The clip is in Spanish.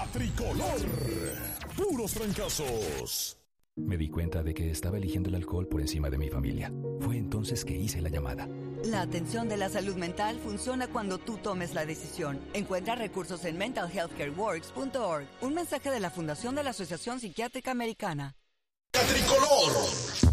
Tricolor. Puros fracasos. Me di cuenta de que estaba eligiendo el alcohol por encima de mi familia. Fue entonces que hice la llamada. La atención de la salud mental funciona cuando tú tomes la decisión. Encuentra recursos en mentalhealthcareworks.org. Un mensaje de la Fundación de la Asociación Psiquiátrica Americana. Tricolor.